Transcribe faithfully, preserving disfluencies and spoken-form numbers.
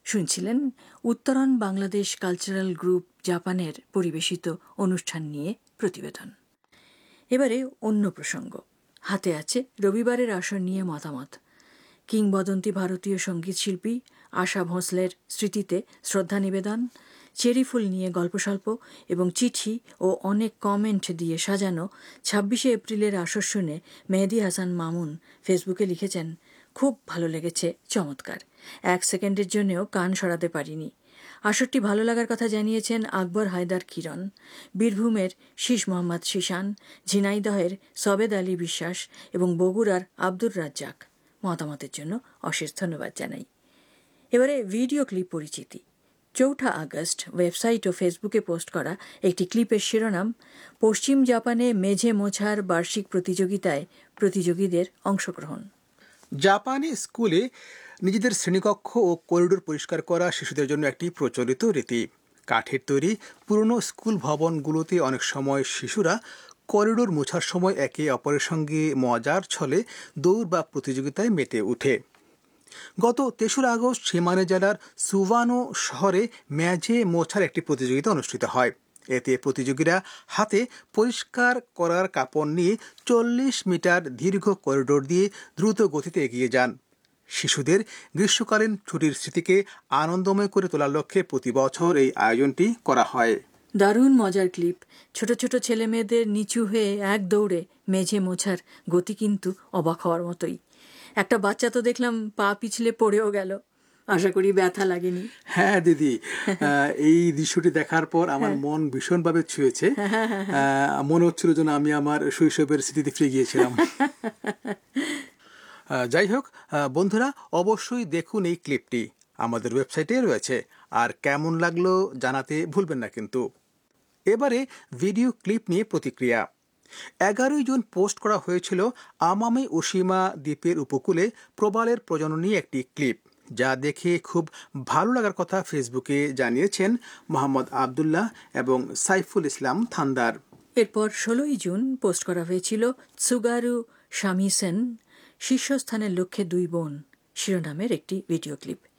শুনছিলেন উত্তরণ Bangladesh cultural group জাপানের পরিবেশিত অনুষ্ঠান নিয়ে প্রতিবেদন। এবারে অন্য প্রসঙ্গ। হাতে আছে রবিবারের আসর নিয়ে মতামত। কিংবদন্তি ভারতীয় সঙ্গীতশিল্পী আশা ভোঁসলের স্মৃতিতে শ্রদ্ধা নিবেদন, চেরিফুল নিয়ে গল্পস্বল্প এবং চিঠি ও অনেক কমেন্ট দিয়ে সাজানো ছাব্বিশে এপ্রিলের আসর শুনে মেহেদী হাসান মামুন ফেসবুকে লিখেছেন, খুব ভালো লেগেছে, চমৎকার, এক সেকেন্ডের জন্যও কান সরাতে পারিনি। আসরটি ভালো লাগার কথা জানিয়েছেন আকবর হায়দার কিরণ, বীরভূমের শীষ মোহাম্মদ শিশান, ঝিনাইদহের সবেদ আলী বিশ্বাস এবং বগুড়ার আব্দুর রাজ্জাক। মতামতের জন্য অশেষ ধন্যবাদ জানাই। এবারে ভিডিও ক্লিপ পরিচিতি। চৌঠা আগস্ট ওয়েবসাইট ও ফেসবুকে পোস্ট করা একটি ক্লিপের শিরোনাম, পশ্চিম জাপানে মেঝে মোছার বার্ষিক প্রতিযোগিতায় প্রতিযোগীদের অংশগ্রহণ। জাপানি স্কুলে নিজেদের শ্রেণীকক্ষ ও করিডোর পরিষ্কার করা শিশুদের জন্য একটি প্রচলিত রীতি। কাঠের তৈরি পুরনো স্কুল ভবনগুলোতে অনেক সময় শিশুরা করিডোর মোছার সময় একে অপরের সঙ্গে মজার ছলে দৌড় বা প্রতিযোগিতায় মেতে ওঠে। গত তেসরা আগস্ট শিমানে জেলার সুভানো শহরে মেঝে মোছার একটি প্রতিযোগিতা অনুষ্ঠিত হয়। এতে প্রতিযোগীরা হাতে পরিষ্কার করার কাপড় নিয়ে চল্লিশ মিটার দীর্ঘ করিডোর দিয়ে দ্রুত গতিতে এগিয়ে যান। শিশুদের গ্রীষ্মকালীন ছুটির স্মৃতিকে আনন্দময় করে তোলার লক্ষ্যে প্রতি বছর এই আয়োজনটি করা হয়। দারুণ মজার ক্লিপ। ছোট ছোট ছেলে মেয়েদের নিচু হয়ে এক দৌড়ে মেঝে মোছার গতি কিন্তু অবাক হওয়ার মতোই। একটা বাচ্চা তো দেখলাম পা পিছলে পড়েও গেল, আশা করি ব্যথা লাগেনি। হ্যাঁ দিদি, এই দৃশ্যটি দেখার পর আমার মন ভীষণভাবে ছুঁয়েছে। মনে হচ্ছিল যেন আমি আমার শৈশবের স্মৃতিতে ফিরে গিয়েছিলাম। যাই হোক বন্ধুরা, অবশ্যই দেখুন এই ক্লিপটি, আমাদের ওয়েবসাইটে রয়েছে। আর কেমন লাগলো জানাতে ভুলবেন না কিন্তু। এবারে ভিডিও ক্লিপ নিয়ে প্রতিক্রিয়া। এগারোই জুন পোস্ট করা হয়েছিল আমামি ওশিমা দ্বীপের উপকূলে প্রবালের প্রজনন নিয়ে একটি ক্লিপ, যা দেখে খুব ভালো লাগার কথা ফেসবুকে জানিয়েছেন মোহাম্মদ আবদুল্লাহ এবং সাইফুল ইসলাম থান্দার। এরপর ষোলোই জুন পোস্ট করা হয়েছিল সুগারু শামিসেন শীর্ষস্থানের লক্ষ্যে দুই বোন শিরোনামের একটি ভিডিও ক্লিপ।